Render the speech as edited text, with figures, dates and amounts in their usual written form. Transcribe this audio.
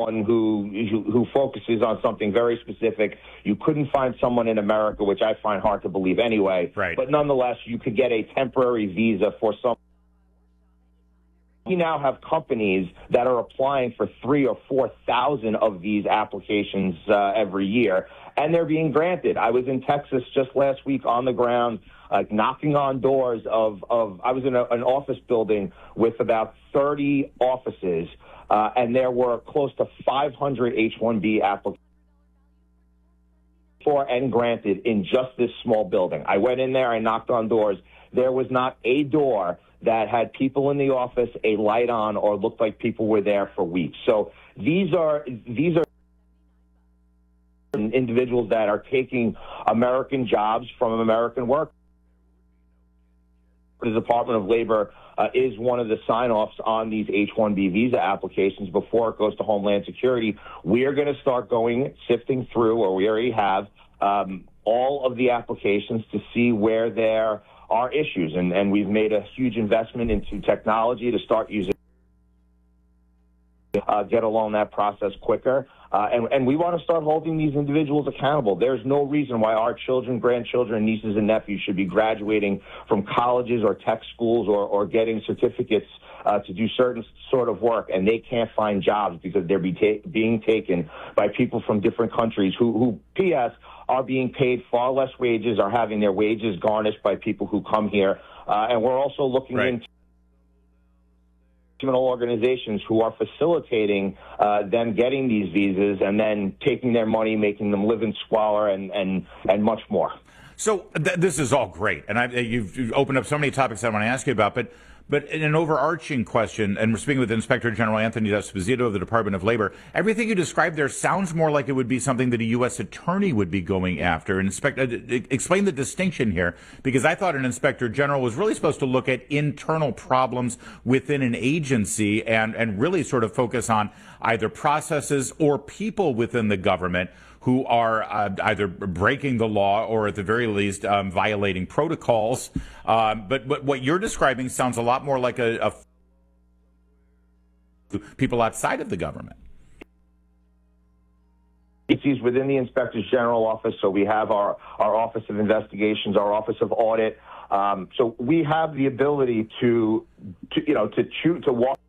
one who focuses on something very specific. You couldn't find someone in America, which I find hard to believe anyway. Right. But nonetheless, you could get a temporary visa for some. We now have companies that are applying for 3,000 or 4,000 of these applications every year, and they're being granted. I was in Texas just last week on the ground, knocking on doors of I was in an office building with about 30 offices, and there were close to 500 H-1B applications for and granted in just this small building. I went in there, I knocked on doors. There was not a door that had people in the office, a light on, or looked like people were there for weeks. So these are individuals that are taking American jobs from American workers. The Department of Labor is one of the sign-offs on these H-1B visa applications before it goes to Homeland Security. We are going to start sifting through, or we already have, all of the applications to see where there are issues. And we've made a huge investment into technology to start using, get along that process quicker. And we want to start holding these individuals accountable. There's no reason why our children, grandchildren, nieces, and nephews should be graduating from colleges or tech schools or getting certificates to do certain sort of work, and they can't find jobs because they're being taken by people from different countries who P.S., are being paid far less wages, are having their wages garnished by people who come here. And we're also looking into criminal organizations who are facilitating them getting these visas and then taking their money, making them live in squalor and much more. So this is all great, and you've opened up so many topics I want to ask you about, but in an overarching question, and we're speaking with Inspector General Anthony D'Esposito of the Department of Labor, everything you described there sounds more like it would be something that a U.S. attorney would be going after. Explain the distinction here, because I thought an Inspector General was really supposed to look at internal problems within an agency and really sort of focus on either processes or people within the government who are either breaking the law or at the very least violating protocols. But what you're describing sounds a lot more like a people outside of the government. Agencies within the Inspector General office, so we have our Office of Investigations, our Office of Audit. So we have the ability to walk